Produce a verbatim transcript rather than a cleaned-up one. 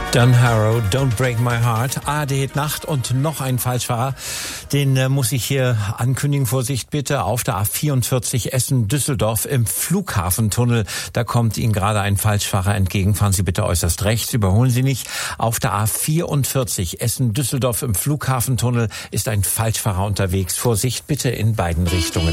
Don Harrow, Don't Break My Heart. A R D Nacht und noch ein Falschfahrer. Den äh, muss ich hier ankündigen. Vorsicht bitte. Auf der A vierundvierzig Essen-Düsseldorf im Flughafentunnel. Da kommt Ihnen gerade ein Falschfahrer entgegen. Fahren Sie bitte äußerst rechts. Überholen Sie nicht. Auf der A vierundvierzig Essen-Düsseldorf im Flughafentunnel ist ein Falschfahrer unterwegs. Vorsicht bitte in beiden Richtungen.